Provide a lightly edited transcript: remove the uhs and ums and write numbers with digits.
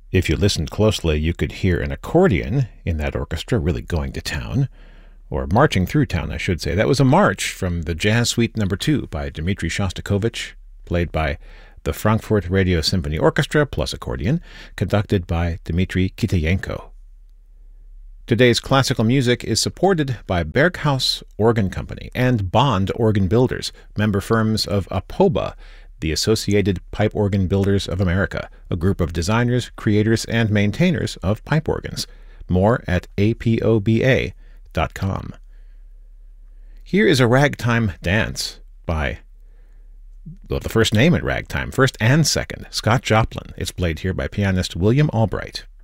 If you listened closely, you could hear an accordion in that orchestra really going to town, or marching through town, I should say. That was a march from the Jazz Suite No. 2 by Dmitri Shostakovich, played by the Frankfurt Radio Symphony Orchestra plus accordion, conducted by Dmitri Kitayenko. Today's classical music is supported by Berghaus Organ Company and Bond Organ Builders, member firms of APOBA, the Associated Pipe Organ Builders of America, a group of designers, creators, and maintainers of pipe organs. More at apoba.com. Here is a ragtime dance by, well, the first name in ragtime, first and second, Scott Joplin. It's played here by pianist William Albright.